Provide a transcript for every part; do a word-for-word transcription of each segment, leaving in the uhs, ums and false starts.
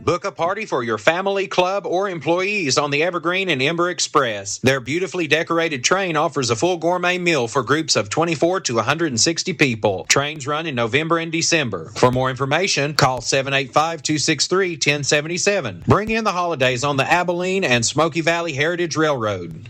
Book a party for your family, club, or employees on the Evergreen and Ember Express. Their beautifully decorated train offers a full gourmet meal for groups of twenty-four to one hundred sixty people. Trains run in November and December. For more information, call seven eight five, two six three, one zero seven seven. Bring in the holidays on the Abilene and Smoky Valley Heritage Railroad.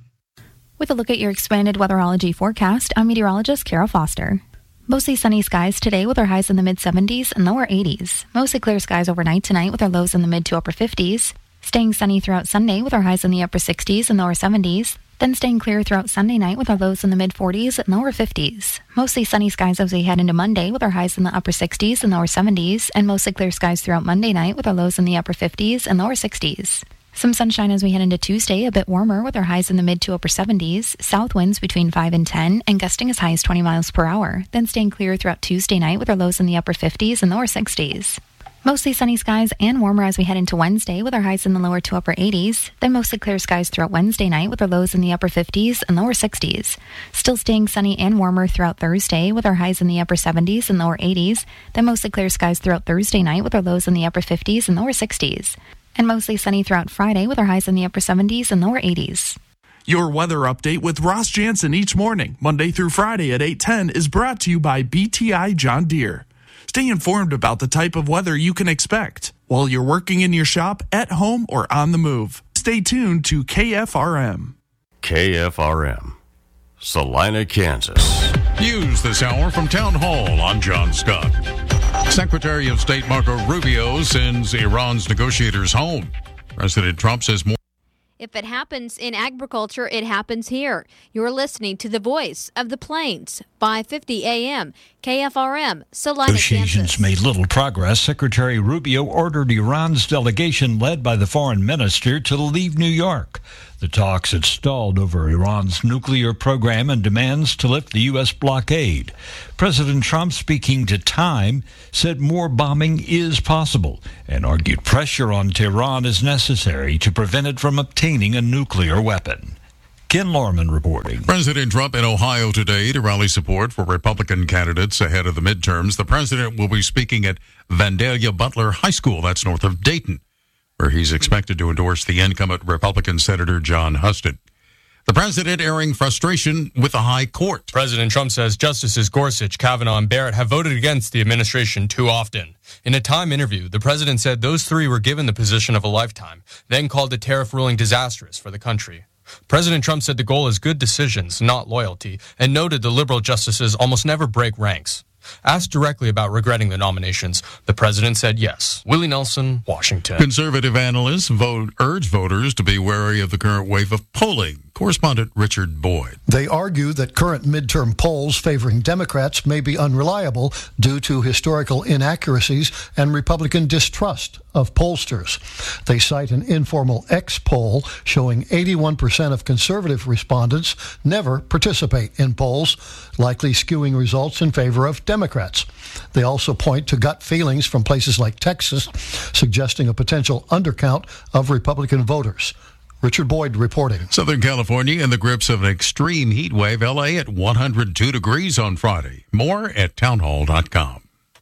With a look at your expanded weatherology forecast, I'm meteorologist Kara Foster. Mostly sunny skies today with our highs in the mid seventies and lower eighties. Mostly clear skies overnight tonight with our lows in the mid to upper fifties. Staying sunny throughout Sunday with our highs in the upper sixties and lower seventies. Then staying clear throughout Sunday night with our lows in the mid forties and lower fifties. Mostly sunny skies as we head into Monday with our highs in the upper sixties and lower seventies. And mostly clear skies throughout Monday night with our lows in the upper fifties and lower sixties. Some sunshine as we head into Tuesday, a bit warmer with our highs in the mid to upper seventies, south winds between five and ten, and gusting as high as twenty miles per hour, then staying clear throughout Tuesday night with our lows in the upper fifties and lower sixties. Mostly sunny skies and warmer as we head into Wednesday with our highs in the lower to upper eighties, then mostly clear skies throughout Wednesday night with our lows in the upper fifties and lower sixties. Still staying sunny and warmer throughout Thursday with our highs in the upper seventies and lower eighties, then mostly clear skies throughout Thursday night with our lows in the upper fifties and lower sixties. And mostly sunny throughout Friday with our highs in the upper seventies and lower eighties. Your weather update with Ross Jansen each morning, Monday through Friday at eight ten, is brought to you by B T I John Deere. Stay informed about the type of weather you can expect while you're working in your shop, at home, or on the move. Stay tuned to K F R M. K F R M, Salina, Kansas. News this hour from Town Hall. I'm John Scott. Secretary of State Marco Rubio sends Iran's negotiators home. President Trump says more. If it happens in agriculture, it happens here. You're listening to the Voice of the Plains, five fifty A M, K F R M, Salina, Negotiations Kansas. made little progress. Secretary Rubio ordered Iran's delegation, led by the foreign minister, to leave New York. The talks had stalled over Iran's nuclear program and demands to lift the U S blockade. President Trump, speaking to Time, said more bombing is possible and argued pressure on Tehran is necessary to prevent it from obtaining a nuclear weapon. Ken Lorman reporting. President Trump in Ohio today to rally support for Republican candidates ahead of the midterms. The president will be speaking at Vandalia Butler High School, that's north of Dayton, where he's expected to endorse the incumbent Republican Senator John Husted. The president airing frustration with the high court. President Trump says Justices Gorsuch, Kavanaugh, and Barrett have voted against the administration too often. In a Time interview, the president said those three were given the position of a lifetime, then called the tariff ruling disastrous for the country. President Trump said the goal is good decisions, not loyalty, and noted the liberal justices almost never break ranks. Asked directly about regretting the nominations, the president said yes. Willie Nelson, Washington. Conservative analysts vote, urge voters to be wary of the current wave of polling. Correspondent Richard Boyd. They argue that current midterm polls favoring Democrats may be unreliable due to historical inaccuracies and Republican distrust of pollsters. They cite an informal X poll showing eighty-one percent of conservative respondents never participate in polls, likely skewing results in favor of Democrats. They also point to gut feelings from places like Texas, suggesting a potential undercount of Republican voters. Richard Boyd reporting. Southern California in the grips of an extreme heat wave. L A at one hundred two degrees on Friday. More at townhall dot com.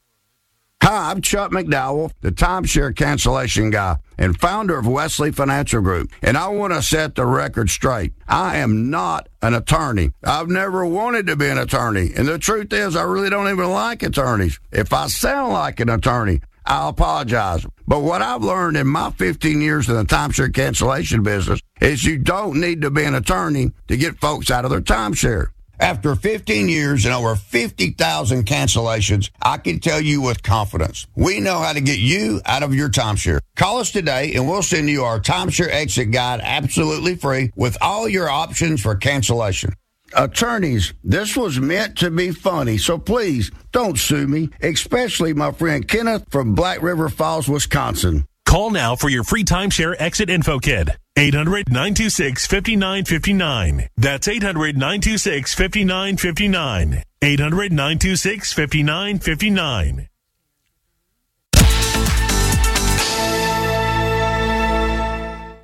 Hi, I'm Chuck McDowell, the timeshare cancellation guy and founder of Wesley Financial Group. And I want to set the record straight. I am not an attorney. I've never wanted to be an attorney. And the truth is, I really don't even like attorneys. If I sound like an attorney, I apologize. But what I've learned in my fifteen years in the timeshare cancellation business is you don't need to be an attorney to get folks out of their timeshare. After fifteen years and over fifty thousand cancellations, I can tell you with confidence, we know how to get you out of your timeshare. Call us today and we'll send you our timeshare exit guide absolutely free with all your options for cancellation. Attorneys, this was meant to be funny, so please don't sue me, especially my friend Kenneth from Black River Falls, Wisconsin. Call now for your free timeshare exit info kit. eight hundred, nine two six, five nine five nine. That's eight hundred, nine two six, five nine five nine. eight hundred, nine two six, five nine five nine.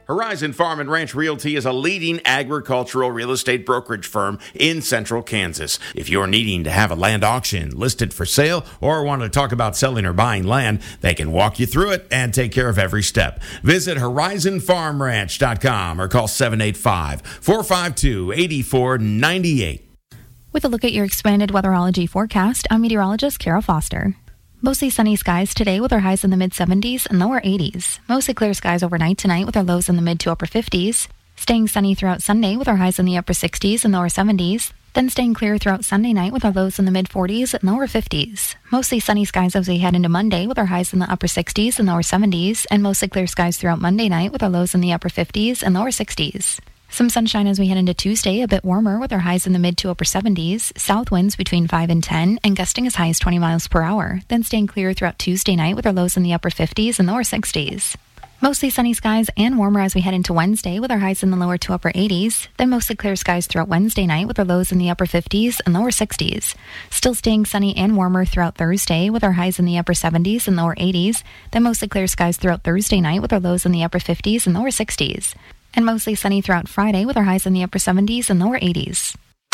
Horizon Farm and Ranch Realty is a leading agricultural real estate brokerage firm in central Kansas. If you're needing to have a land auction listed for sale or want to talk about selling or buying land, they can walk you through it and take care of every step. Visit horizon farm ranch dot com or call seven eight five, four five two, eight four nine eight. With a look at your expanded weatherology forecast, I'm meteorologist Kara Foster. Mostly sunny skies today with our highs in the mid seventies and lower eighties. Mostly clear skies overnight tonight with our lows in the mid to upper fifties. Staying sunny throughout Sunday with our highs in the upper sixties and lower seventies. Then staying clear throughout Sunday night with our lows in the mid forties and lower fifties. Mostly sunny skies as we head into Monday with our highs in the upper sixties and lower seventies. And mostly clear skies throughout Monday night with our lows in the upper fifties and lower sixties. Some sunshine as we head into Tuesday, a bit warmer with our highs in the mid to upper seventies, south winds between five and ten, and gusting as high as twenty miles per hour. Then staying clear throughout Tuesday night with our lows in the upper fifties and lower sixties. Mostly sunny skies and warmer as we head into Wednesday with our highs in the lower to upper eighties. Then mostly clear skies throughout Wednesday night with our lows in the upper fifties and lower sixties. Still staying sunny and warmer throughout Thursday with our highs in the upper seventies and lower eighties. Then mostly clear skies throughout Thursday night with our lows in the upper fifties and lower sixties. And mostly sunny throughout Friday with our highs in the upper seventies and lower eighties.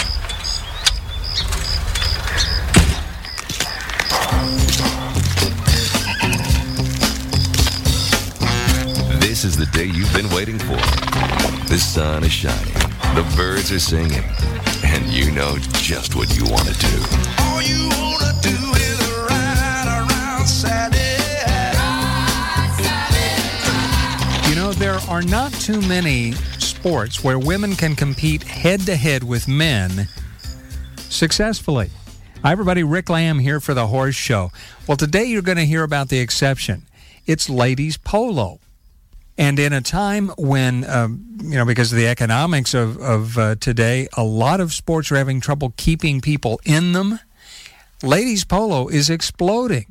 This is the day you've been waiting for. The sun is shining, the birds are singing, and you know just what you want to do. All you want to do is ride around Saturday. You know, there are not too many sports where women can compete head-to-head with men successfully. Hi, everybody. Rick Lamb here for The Horse Show. Well, today you're going to hear about the exception. It's ladies polo. And in a time when, um, you know, because of the economics of, of uh, today, a lot of sports are having trouble keeping people in them, ladies polo is exploding.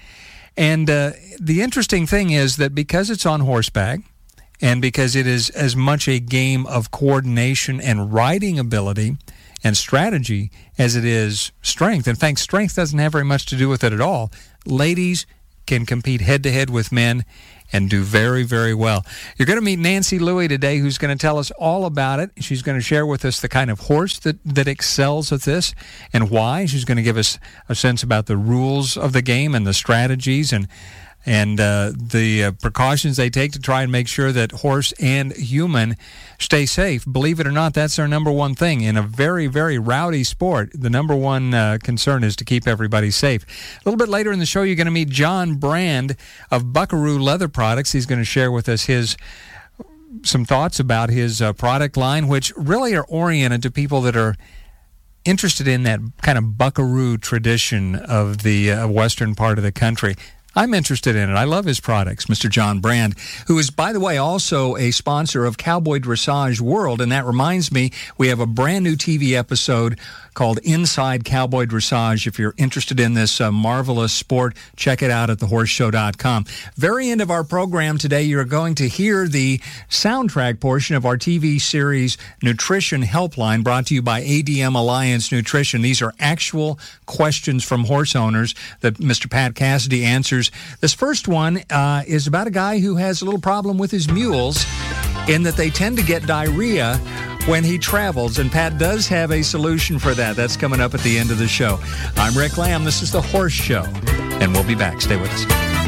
And uh, the interesting thing is that because it's on horseback, and because it is as much a game of coordination and riding ability and strategy as it is strength, in fact, strength doesn't have very much to do with it at all, ladies can compete head-to-head with men and do very, very well. You're going to meet Nancy Louie today, who's going to tell us all about it. She's going to share with us the kind of horse that, that excels at this and why. She's going to give us a sense about the rules of the game and the strategies and and uh, the uh, precautions they take to try and make sure that horse and human stay safe. Believe it or not, that's our number one thing. In a very, very rowdy sport, the number one uh, concern is to keep everybody safe. A little bit later in the show, you're going to meet John Brand of Buckaroo Leather Products. He's going to share with us his some thoughts about his uh, product line, which really are oriented to people that are interested in that kind of buckaroo tradition of the uh, western part of the country. I'm interested in it. I love his products, Mister John Brand, who is, by the way, also a sponsor of Cowboy Dressage World. And that reminds me, we have a brand new T V episode called Inside Cowboy Dressage. If you're interested in this uh, marvelous sport, check it out at the horse show dot com. Very end of our program today, you're going to hear the soundtrack portion of our T V series Nutrition Helpline, brought to you by A D M Alliance Nutrition. These are actual questions from horse owners that Mister Pat Cassidy answers. This first one uh, is about a guy who has a little problem with his mules in that they tend to get diarrhea when he travels, and Pat does have a solution for that. That's coming up at the end of the show. I'm Rick Lamb. This is The Horse Show, and we'll be back. Stay with us.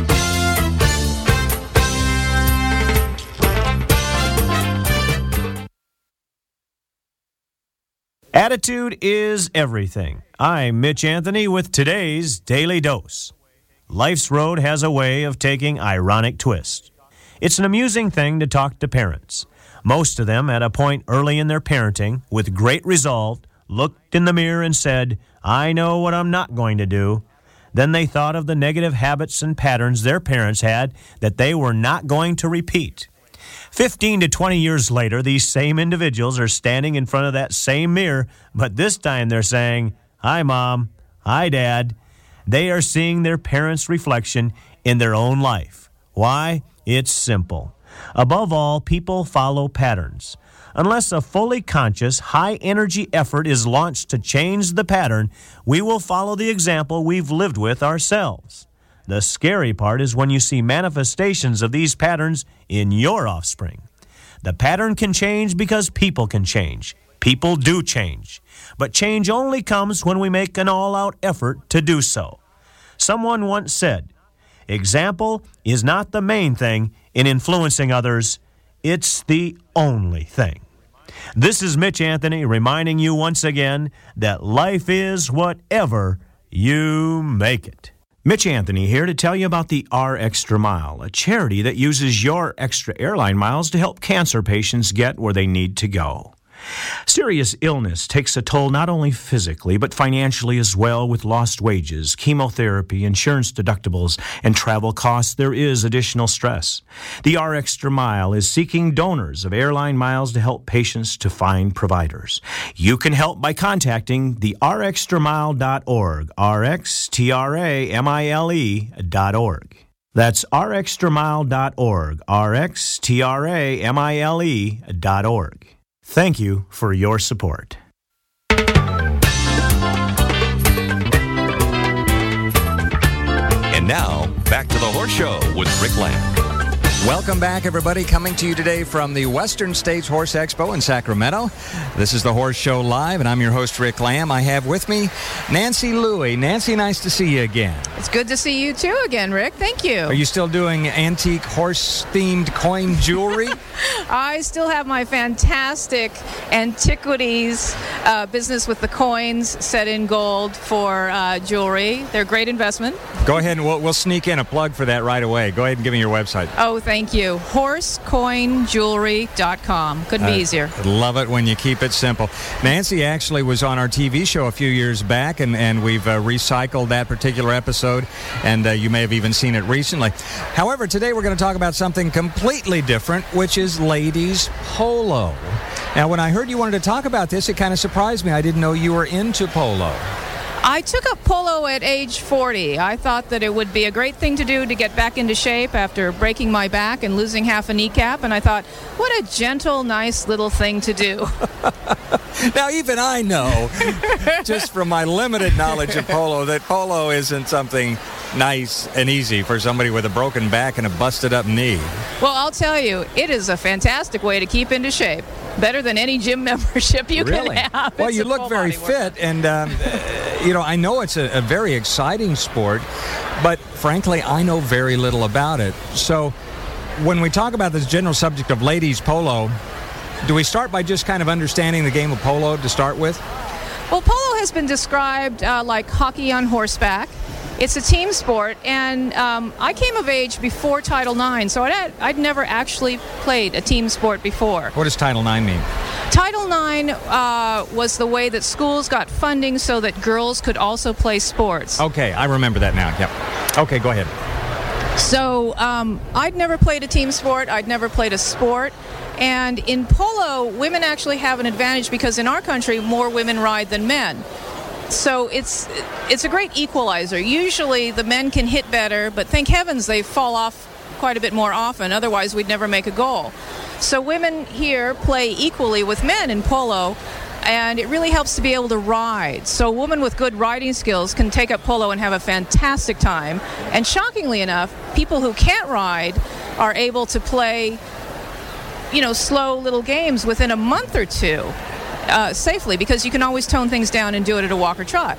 Attitude is everything. I'm Mitch Anthony with today's Daily Dose. Life's road has a way of taking ironic twists. It's an amusing thing to talk to parents. Most of them, at a point early in their parenting, with great resolve, looked in the mirror and said, I know what I'm not going to do. Then they thought of the negative habits and patterns their parents had that they were not going to repeat. Fifteen to twenty years later, these same individuals are standing in front of that same mirror, but this time they're saying, Hi, Mom. Hi, Dad. They are seeing their parents' reflection in their own life. Why? It's simple. Above all, people follow patterns. Unless a fully conscious, high-energy effort is launched to change the pattern, we will follow the example we've lived with ourselves. The scary part is when you see manifestations of these patterns in your offspring. The pattern can change because people can change. People do change. But change only comes when we make an all-out effort to do so. Someone once said, example is not the main thing in influencing others. It's the only thing. This is Mitch Anthony reminding you once again that life is whatever you make it. Mitch Anthony here to tell you about the R Extra Mile, a charity that uses your extra airline miles to help cancer patients get where they need to go. Serious illness takes a toll not only physically, but financially as well, with lost wages, chemotherapy, insurance deductibles, and travel costs. There is additional stress. The R Extra Mile is seeking donors of airline miles to help patients to find providers. You can help by contacting the r extra mile dot org, R X T R A M I L E dot org. That's r extra mile dot org, R X T R A M I L E dot org. Thank you for your support. And now, back to the Horse Show with Rick Lamb. Welcome back, everybody. Coming to you today from the Western States Horse Expo in Sacramento. This is the Horse Show Live, and I'm your host, Rick Lamb. I have with me Nancy Louie. Nancy, nice to see you again. It's good to see you, too, again, Rick. Thank you. Are you still doing antique horse-themed coin jewelry? I still have my fantastic antiquities uh, business with the coins set in gold for uh, jewelry. They're a great investment. Go ahead, and we'll, we'll sneak in a plug for that right away. Go ahead and give me your website. Oh, thank you. horse coin jewelry dot com. Couldn't be uh, easier. Love it when you keep it simple. Nancy actually was on our T V show a few years back, and, and we've uh, recycled that particular episode, and uh, you may have even seen it recently. However, today we're going to talk about something completely different, which is ladies polo. Now, when I heard you wanted to talk about this, it kind of surprised me. I didn't know you were into polo. I took up polo at age forty. I thought that it would be a great thing to do to get back into shape after breaking my back and losing half a kneecap. And I thought, what a gentle, nice little thing to do. Now, even I know, just from my limited knowledge of polo, that polo isn't something nice and easy for somebody with a broken back and a busted up knee. Well, I'll tell you, it is a fantastic way to keep into shape. Better than any gym membership you really? can have. Well, it's you look very fit, and um, you know, I know it's a, a very exciting sport, but frankly, I know very little about it. So when we talk about this general subject of ladies polo, do we start by just kind of understanding the game of polo to start with? Well, polo has been described uh, like hockey on horseback. It's a team sport, and um, I came of age before Title nine, so I'd, I'd never actually played a team sport before. What does Title nine mean? Title nine uh, was the way that schools got funding so that girls could also play sports. Okay, I remember that now. Yep. Okay, go ahead. So um, I'd never played a team sport. I'd never played a sport. And in polo, women actually have an advantage because in our country, more women ride than men. So it's it's a great equalizer. Usually the men can hit better, but thank heavens they fall off quite a bit more often. Otherwise, we'd never make a goal. So women here play equally with men in polo, and it really helps to be able to ride. So a woman with good riding skills can take up polo and have a fantastic time. And shockingly enough, people who can't ride are able to play, you know, slow little games within a month or two. Uh, safely, because you can always tone things down and do it at a walk or trot.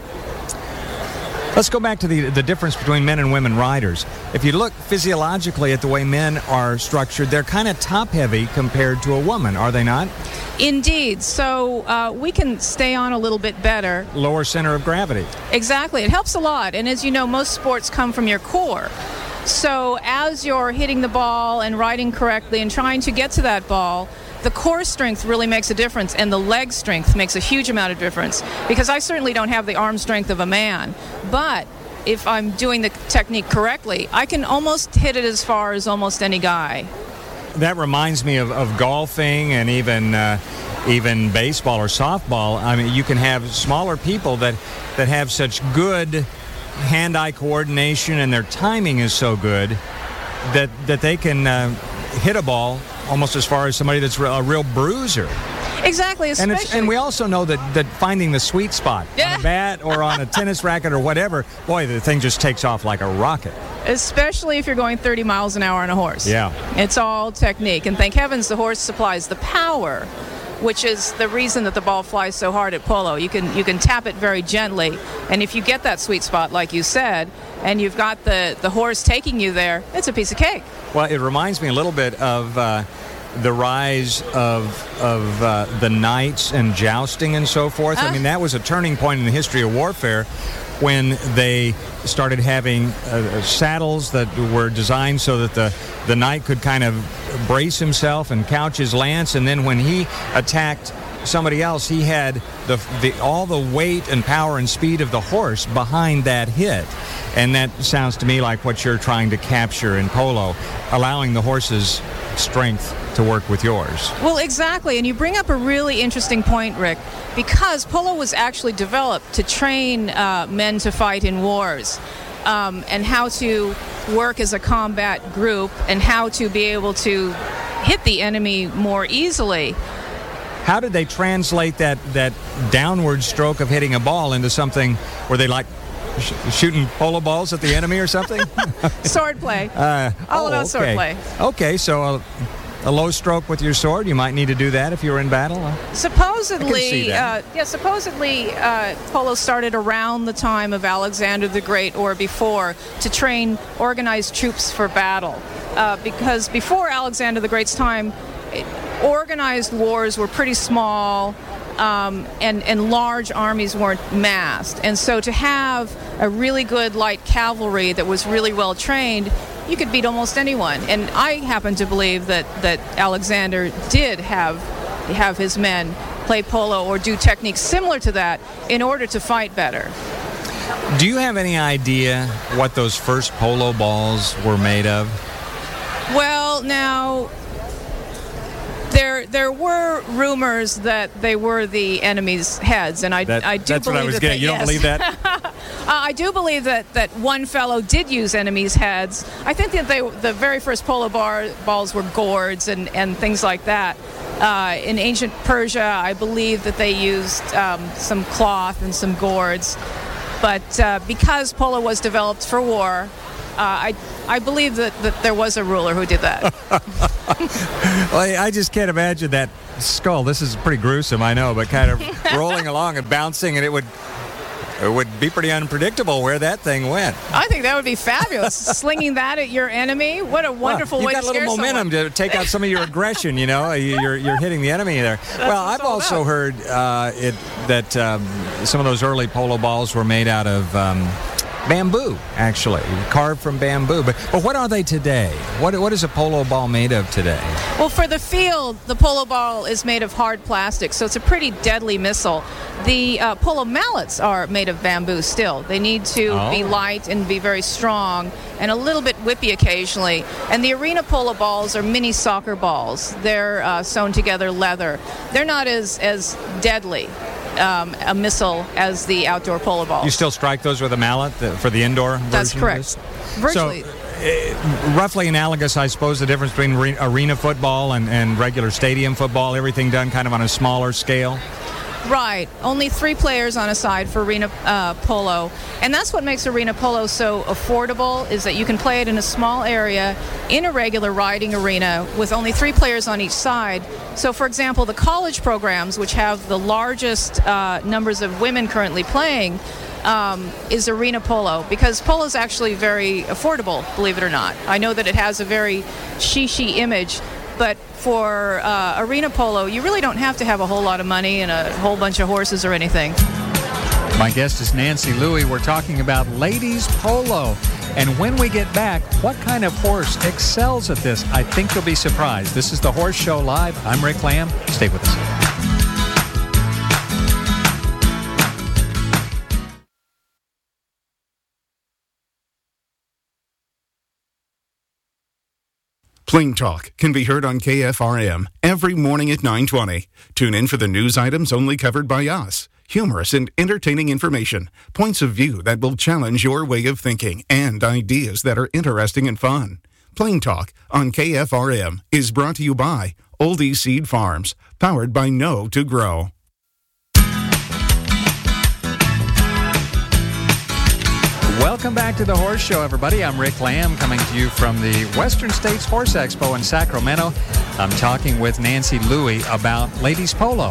Let's go back to the the difference between men and women riders. If you look physiologically at the way men are structured, they're kind of top-heavy compared to a woman, are they not? Indeed. So uh, we can stay on a little bit better. Lower center of gravity. Exactly. It helps a lot. And as you know, most sports come from your core. So as you're hitting the ball and riding correctly and trying to get to that ball, the core strength really makes a difference, and the leg strength makes a huge amount of difference, because I certainly don't have the arm strength of a man, but if I'm doing the technique correctly, I can almost hit it as far as almost any guy. That reminds me of, of golfing and even uh, even baseball or softball. I mean, you can have smaller people that, that have such good hand-eye coordination, and their timing is so good that, that they can uh, hit a ball almost as far as somebody that's a real bruiser. Exactly, and, it's, and we also know that, that finding the sweet spot yeah. on a bat or on a tennis racket or whatever, boy, the thing just takes off like a rocket. Especially if you're going thirty miles an hour on a horse. Yeah. It's all technique. And thank heavens the horse supplies the power, which is the reason that the ball flies so hard at polo. You can you can tap it very gently, and if you get that sweet spot, like you said, and you've got the, the horse taking you there, it's a piece of cake. Well, it reminds me a little bit of uh, the rise of of uh, the knights and jousting and so forth. Uh. I mean, that was a turning point in the history of warfare when they started having uh, saddles that were designed so that the, the knight could kind of brace himself and couch his lance, and then when he attacked somebody else, he had the, the all the weight and power and speed of the horse behind that hit. And that sounds to me like what you're trying to capture in polo, allowing the horse's strength to work with yours. Well, exactly. And you bring up a really interesting point, Rick, because polo was actually developed to train uh, men to fight in wars, um, and how to work as a combat group and how to be able to hit the enemy more easily. How did they translate that, that downward stroke of hitting a ball into something where they like sh- shooting polo balls at the enemy or something? Sword play. Uh, All oh, about okay. sword play. Okay, so a, a low stroke with your sword, you might need to do that if you were in battle. Supposedly, uh, yeah, supposedly uh, polo started around the time of Alexander the Great or before to train organized troops for battle. Uh, because before Alexander the Great's time, it, organized wars were pretty small, um, and, and large armies weren't massed. And so to have a really good light cavalry that was really well trained, you could beat almost anyone. And I happen to believe that, that Alexander did have have his men play polo or do techniques similar to that in order to fight better. Do you have any idea what those first polo balls were made of? Well, now, There, there were rumors that they were the enemy's heads, and I, that, I do that's believe what I was that getting. they, You don't yes. believe that? uh, I do believe that, that one fellow did use enemies' heads. I think that they, the very first polo bar, balls were gourds and, and things like that. Uh, in ancient Persia, I believe that they used um, some cloth and some gourds. But uh, because polo was developed for war, Uh, I I believe that, that there was a ruler who did that. Well, I just can't imagine that skull. This is pretty gruesome, I know, but kind of rolling along and bouncing, and it would it would be pretty unpredictable where that thing went. I think that would be fabulous. Slinging that at your enemy, what a wonderful well, way to You've got a little momentum someone. to take out some of your aggression, you know. You're, you're hitting the enemy there. That's well, I've also about. heard uh, it that um, some of those early polo balls were made out of Um, bamboo, actually, carved from bamboo. But but what are they today? What what is a polo ball made of today? Well, for the field, the polo ball is made of hard plastic, so it's a pretty deadly missile. The uh, polo mallets are made of bamboo still. They need to Oh. be light and be very strong and a little bit whippy occasionally. And the arena polo balls are mini soccer balls. They're uh, sewn together leather. They're not as, as deadly Um, a missile as the outdoor polo balls. You still strike those with a mallet the, for the indoor version? That's of correct. this? Virtually. So, uh, roughly analogous, I suppose, the difference between re- arena football and, and regular stadium football, everything done kind of on a smaller scale? Right. Only three players on a side for arena uh, polo. And that's what makes arena polo so affordable, is that you can play it in a small area in a regular riding arena with only three players on each side. So, for example, the college programs, which have the largest uh, numbers of women currently playing, um, is arena polo, because polo is actually very affordable, believe it or not. I know that it has a very she-she image, but for uh, arena polo, you really don't have to have a whole lot of money and a whole bunch of horses or anything. My guest is Nancy Louie. We're talking about ladies polo. And when we get back, what kind of horse excels at this? I think you'll be surprised. This is The Horse Show Live. I'm Rick Lamb. Stay with us. Plain Talk can be heard on K F R M every morning at nine twenty. Tune in for the news items only covered by us. Humorous and entertaining information, points of view that will challenge your way of thinking, and ideas that are interesting and fun. Plain Talk on K F R M is brought to you by Oldie Seed Farms, powered by Know to Grow. Welcome back to the Horse Show, everybody. I'm Rick Lamb, coming to you from the Western States Horse Expo in Sacramento. I'm talking with Nancy Louie about ladies polo.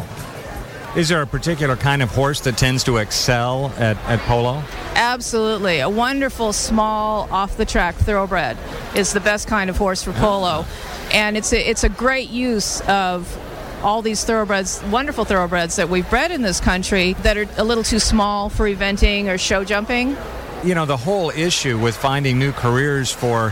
Is there a particular kind of horse that tends to excel at, at polo? Absolutely. A wonderful, small, off-the-track thoroughbred is the best kind of horse for polo. And it's a, it's a great use of all these thoroughbreds, wonderful thoroughbreds that we've bred in this country that are a little too small for eventing or show jumping. You know, the whole issue with finding new careers for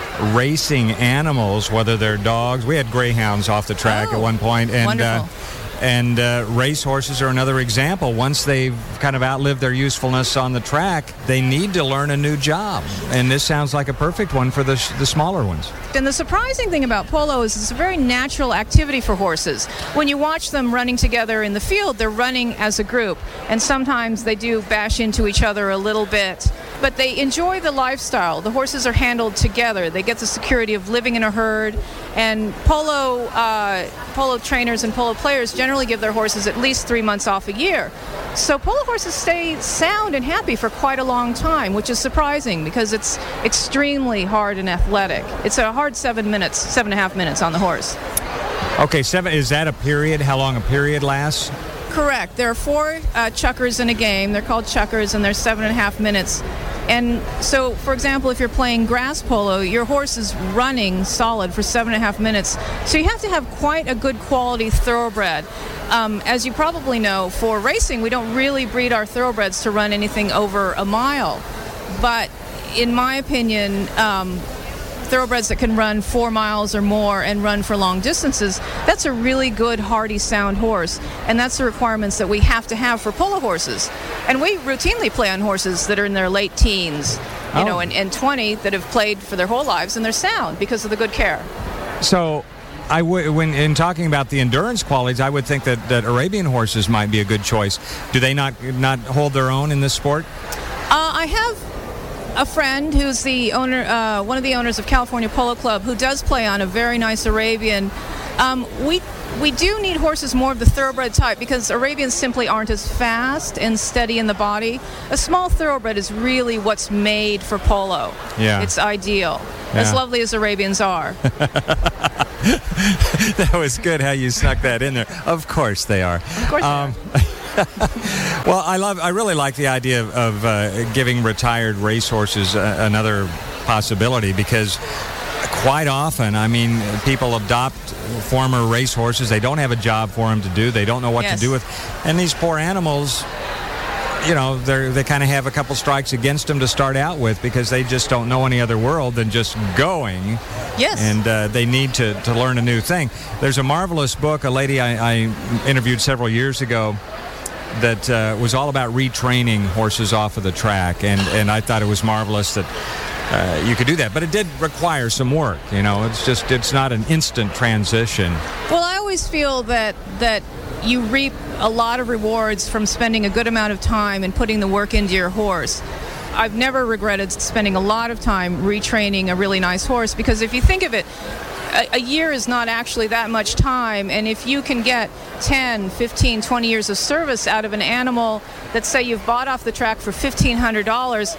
racing animals, whether they're dogs. We had greyhounds off the track oh, at one point, and wonderful. uh, and uh, race horses are another example. Once they've kind of outlived their usefulness on the track, they need to learn a new job, and this sounds like a perfect one for the the smaller ones. And the surprising thing about polo is it's a very natural activity for horses. When you watch them running together in the field, they're running as a group, and sometimes they do bash into each other a little bit. But they enjoy the lifestyle. The horses are handled together. They get the security of living in a herd. And polo uh, polo trainers and polo players generally give their horses at least three months off a year. So polo horses stay sound and happy for quite a long time, which is surprising because it's extremely hard and athletic. It's a hard seven minutes, seven and a half minutes on the horse. Okay, seven. Is that a period? How long a period lasts? Correct. There are four uh, chukkers in a game. They're called chukkers, and they're seven and a half minutes. And so, for example, if you're playing grass polo, your horse is running solid for seven and a half minutes. So you have to have quite a good quality thoroughbred. Um, as you probably know, for racing, we don't really breed our thoroughbreds to run anything over a mile. But in my opinion, um, thoroughbreds that can run four miles or more and run for long distances, that's a really good, hardy, sound horse. And that's the requirements that we have to have for polo horses. And we routinely play on horses that are in their late teens, you oh. know, and, and twenty that have played for their whole lives, and they're sound because of the good care. So, I w- when in talking about the endurance qualities, I would think that, that Arabian horses might be a good choice. Do they not not hold their own in this sport? Uh, I have a friend who's the owner, uh, one of the owners of California Polo Club, who does play on a very nice Arabian. Um, we we do need horses more of the thoroughbred type because Arabians simply aren't as fast and steady in the body. A small thoroughbred is really what's made for polo. Yeah. It's ideal. Yeah. As lovely as Arabians are. That was good how you snuck that in there. Of course they are. Of course um, they are. Well, I love. I really like the idea of, of uh, giving retired racehorses uh, another possibility because quite often, I mean, people adopt former racehorses. They don't have a job for them to do. They don't know what Yes. to do with. And these poor animals, you know, they they kind of have a couple strikes against them to start out with because they just don't know any other world than just going. Yes. And uh, they need to, to learn a new thing. There's a marvelous book, a lady I, I interviewed several years ago that uh, was all about retraining horses off of the track. And, and I thought it was marvelous that uh, you could do that. But it did require some work. You know, it's just, it's not an instant transition. Well, I always feel that that you reap a lot of rewards from spending a good amount of time and putting the work into your horse. I've never regretted spending a lot of time retraining a really nice horse because if you think of it, a, a year is not actually that much time, and if you can get ten, fifteen, twenty years of service out of an animal that, say, you've bought off the track for fifteen hundred dollars,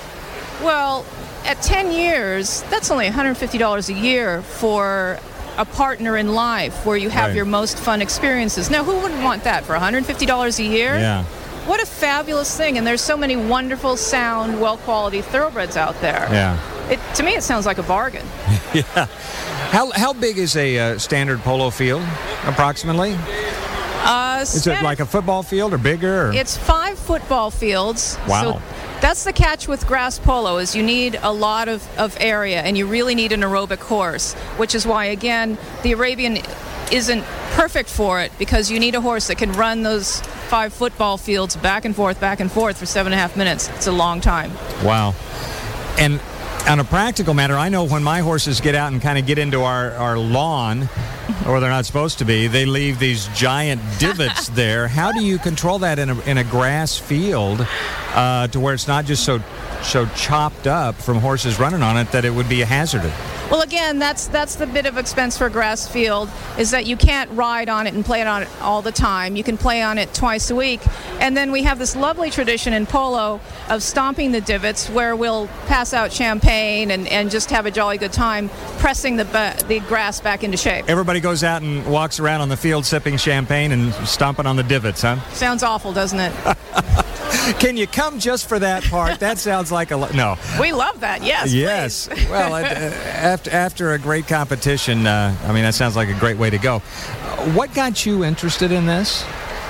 well, at ten years, that's only one hundred fifty dollars a year for a partner in life where you have Right. your most fun experiences. Now, who wouldn't want that for one hundred fifty dollars a year? Yeah. What a fabulous thing. And there's so many wonderful, sound, well-quality thoroughbreds out there. Yeah. It, to me, it sounds like a bargain. Yeah. How, how big is a uh, standard polo field, approximately? Uh, Is it like a football field or bigger? Or? It's five football fields. Wow. So that's the catch with grass polo is you need a lot of, of area and you really need an aerobic horse, which is why, again, the Arabian isn't perfect for it because you need a horse that can run those five football fields back and forth, back and forth for seven and a half minutes. It's a long time. Wow. And on a practical matter, I know when my horses get out and kind of get into our, our lawn, or they're not supposed to be, they leave these giant divots there. How do you control that in a, in a grass field uh, to where it's not just so so chopped up from horses running on it that it would be a hazard. Well, again, that's that's the bit of expense for a grass field, is that you can't ride on it and play it on it all the time. You can play on it twice a week. And then we have this lovely tradition in polo of stomping the divots, where we'll pass out champagne and, and just have a jolly good time pressing the ba- the grass back into shape. Everybody goes out and walks around on the field sipping champagne and stomping on the divots, huh? Sounds awful, doesn't it? Can you come just for that part? That sounds like a... Lo- no. We love that, yes. Yes. Well, uh, after, after a great competition, uh, I mean, that sounds like a great way to go. What got you interested in this?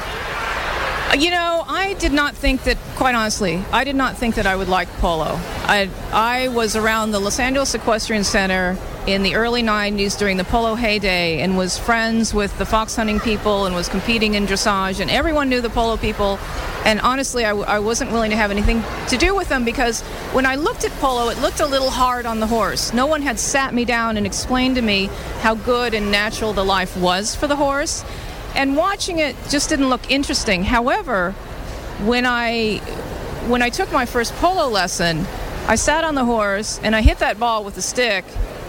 You know, I did not think that, quite honestly, I did not think that I would like polo. I, I was around the Los Angeles Equestrian Center in the early nineties during the polo heyday and was friends with the fox hunting people and was competing in dressage, and everyone knew the polo people. And honestly, I, I wasn't willing to have anything to do with them, because when I looked at polo, it looked a little hard on the horse. No one had sat me down and explained to me how good and natural the life was for the horse. And watching it just didn't look interesting. However, when I when I took my first polo lesson, I sat on the horse and I hit that ball with a stick,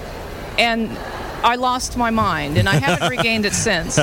and I lost my mind, and I haven't regained it since.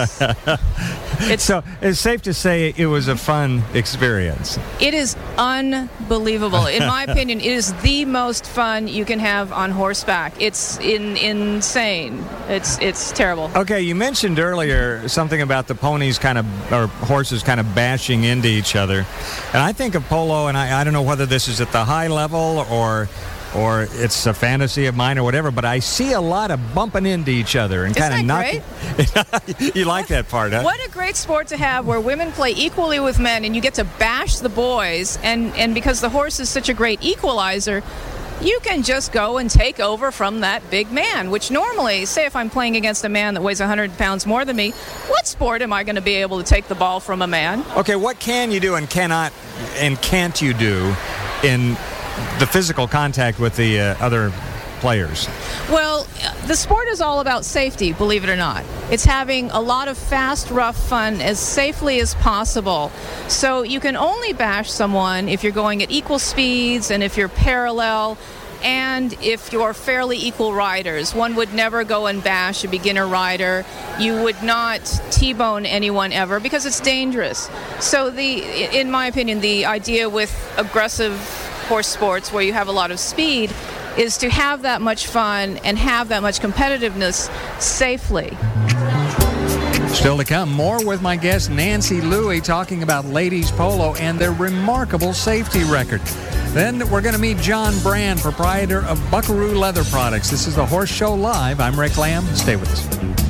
It's, so it's safe to say it was a fun experience. It is unbelievable. In my opinion, it is the most fun you can have on horseback. It's in, insane. It's it's terrible. Okay, you mentioned earlier something about the ponies kind of, or horses kind of bashing into each other. And I think of polo, and I, I don't know whether this is at the high level or... or it's a fantasy of mine or whatever, but I see a lot of bumping into each other and kind of knocking. You like that part, huh? What a great sport to have, where women play equally with men and you get to bash the boys, and, and because the horse is such a great equalizer, you can just go and take over from that big man, which normally, say if I'm playing against a man that weighs one hundred pounds more than me, what sport am I going to be able to take the ball from a man? Okay, what can you do and cannot and can't you do in the physical contact with the uh, other players? Well, the sport is all about safety, believe it or not. It's having a lot of fast, rough fun as safely as possible. So you can only bash someone if you're going at equal speeds and if you're parallel and if you're fairly equal riders. One would never go and bash a beginner rider. You would not T-bone anyone ever, because it's dangerous. So the, in my opinion, the idea with aggressive horse sports where you have a lot of speed is to have that much fun and have that much competitiveness safely. Still to come, more with my guest Nancy Louie talking about ladies polo and their remarkable safety record. Then we're going to meet John Brand, proprietor of Buckaroo Leather Products. This is the Horse Show Live. I'm Rick Lamb. Stay with us.